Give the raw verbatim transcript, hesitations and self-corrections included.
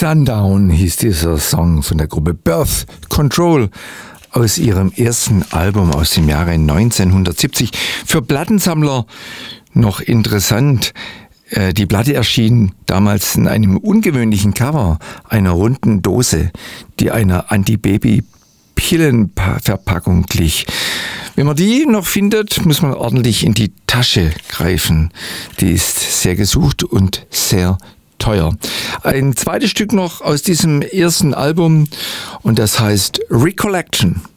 Sundown hieß dieser Song von der Gruppe Birth Control aus ihrem ersten Album aus dem Jahre neunzehnhundertsiebzig. Für Plattensammler noch interessant. Die Platte erschien damals in einem ungewöhnlichen Cover, einer runden Dose, die einer Anti-Baby-Pillenverpackung glich. Wenn man die noch findet, muss man ordentlich in die Tasche greifen. Die ist sehr gesucht und sehr teuer. Ein zweites Stück noch aus diesem ersten Album und das heißt Recollection.